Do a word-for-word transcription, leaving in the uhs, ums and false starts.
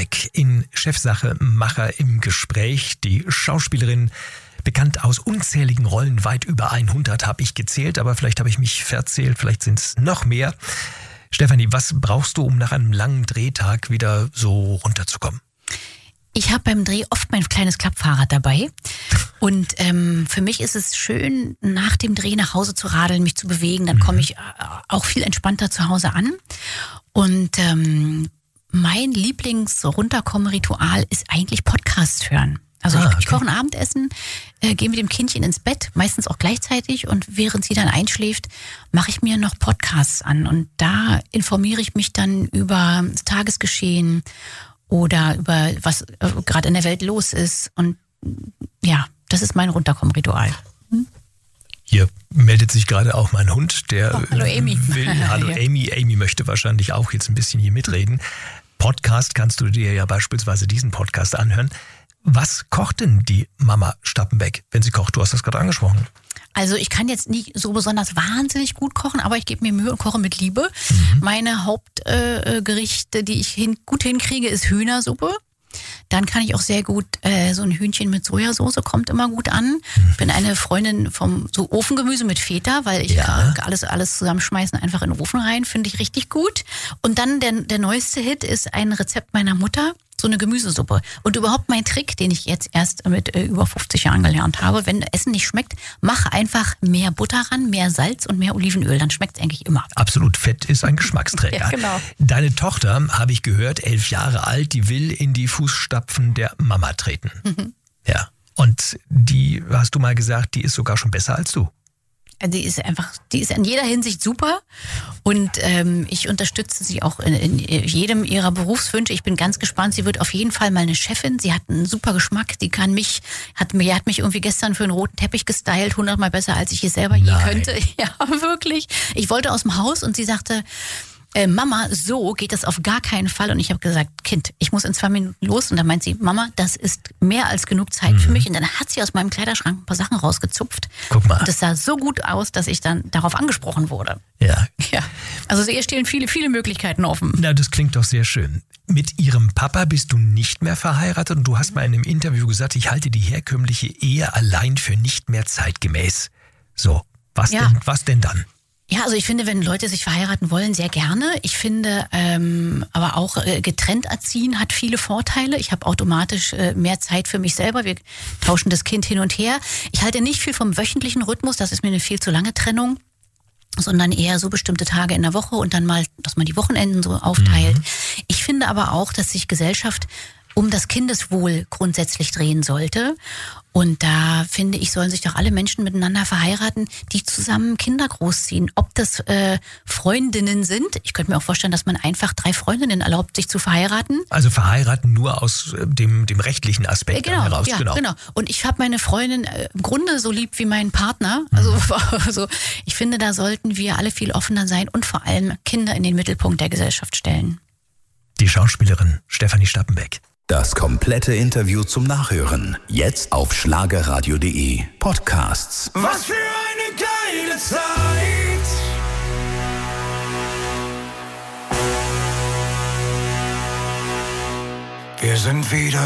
Stappenbeck in Chefsache Macher im Gespräch. Die Schauspielerin, bekannt aus unzähligen Rollen, weit über hundert habe ich gezählt, aber vielleicht habe ich mich verzählt, vielleicht sind es noch mehr. Stefanie, was brauchst du, um nach einem langen Drehtag wieder so runterzukommen? Ich habe beim Dreh oft mein kleines Klappfahrrad dabei und ähm, für mich ist es schön, nach dem Dreh nach Hause zu radeln, mich zu bewegen. Dann komme ich auch viel entspannter zu Hause an. Und ähm, mein Lieblings-Runterkommen-Ritual ist eigentlich Podcasts hören. Also ah, ich, okay. ich koche ein Abendessen, äh, gehe mit dem Kindchen ins Bett, meistens auch gleichzeitig, und während sie dann einschläft, mache ich mir noch Podcasts an. Und da informiere ich mich dann über das Tagesgeschehen oder über was äh, gerade in der Welt los ist. Und ja, das ist mein Runterkommen-Ritual. Hm? Hier meldet sich gerade auch mein Hund, der oh, hallo Amy. will, hallo Amy, Amy möchte wahrscheinlich auch jetzt ein bisschen hier mitreden. Podcast kannst du dir ja beispielsweise diesen Podcast anhören. Was kocht denn die Mama Stappenbeck, wenn sie kocht? Du hast das gerade angesprochen. Also ich kann jetzt nicht so besonders wahnsinnig gut kochen, aber ich gebe mir Mühe und koche mit Liebe. Mhm. Meine Hauptgerichte, äh, die ich hin, gut hinkriege, ist Hühnersuppe. Dann kann ich auch sehr gut äh, so ein Hühnchen mit Sojasauce, kommt immer gut an. Ich bin eine Freundin vom so Ofengemüse mit Feta, weil ich ja. alles alles zusammenschmeißen, einfach in den Ofen rein, finde ich richtig gut. Und dann der, der neueste Hit ist ein Rezept meiner Mutter, so eine Gemüsesuppe. Und überhaupt mein Trick, den ich jetzt erst mit äh, über fünfzig Jahren gelernt habe: wenn Essen nicht schmeckt, mach einfach mehr Butter ran, mehr Salz und mehr Olivenöl, dann schmeckt es eigentlich immer. Absolut, Fett ist ein Geschmacksträger. Ja, genau. Deine Tochter, habe ich gehört, elf Jahre alt, die will in die Fußstapfen der Mama treten. Mhm. Ja. Und die, hast du mal gesagt, die ist sogar schon besser als du. Die ist einfach, die ist in jeder Hinsicht super, und ähm, ich unterstütze sie auch in, in jedem ihrer Berufswünsche. Ich bin ganz gespannt. Sie wird auf jeden Fall mal eine Chefin. Sie hat einen super Geschmack. Die kann mich, hat mir, hat mich irgendwie gestern für einen roten Teppich gestylt, hundertmal besser, als ich es selber je Nein. könnte. Ja, wirklich. Ich wollte aus dem Haus und sie sagte: Äh, Mama, so geht das auf gar keinen Fall. Und ich habe gesagt: Kind, ich muss in zwei Minuten los. Und dann meint sie: Mama, das ist mehr als genug Zeit mhm. für mich. Und dann hat sie aus meinem Kleiderschrank ein paar Sachen rausgezupft. Guck mal. Und das sah so gut aus, dass ich dann darauf angesprochen wurde. Ja. Ja. Also ihr stehen viele, viele Möglichkeiten offen. Na, das klingt doch sehr schön. Mit ihrem Papa bist du nicht mehr verheiratet, und du hast mal in einem Interview gesagt, ich halte die herkömmliche Ehe allein für nicht mehr zeitgemäß. So, was, ja. denn, was denn dann? Ja, also ich finde, wenn Leute sich verheiraten wollen, sehr gerne. Ich finde ähm, aber auch äh, getrennt erziehen hat viele Vorteile. Ich habe automatisch äh, mehr Zeit für mich selber. Wir tauschen das Kind hin und her. Ich halte nicht viel vom wöchentlichen Rhythmus. Das ist mir eine viel zu lange Trennung. Sondern eher so bestimmte Tage in der Woche und dann mal, dass man die Wochenenden so aufteilt. Mhm. Ich finde aber auch, dass sich Gesellschaft um das Kindeswohl grundsätzlich drehen sollte. Und da finde ich, sollen sich doch alle Menschen miteinander verheiraten, die zusammen Kinder großziehen. Ob das äh, Freundinnen sind. Ich könnte mir auch vorstellen, dass man einfach drei Freundinnen erlaubt, sich zu verheiraten. Also verheiraten nur aus dem, dem rechtlichen Aspekt äh, genau, heraus. Ja, genau. genau. Und ich habe meine Freundin äh, im Grunde so lieb wie meinen Partner. Also, mhm. also ich finde, da sollten wir alle viel offener sein und vor allem Kinder in den Mittelpunkt der Gesellschaft stellen. Die Schauspielerin Stefanie Stappenbeck. Das komplette Interview zum Nachhören. Jetzt auf schlagerradio punkt de. Podcasts. Was für eine geile Zeit. Wir sind wieder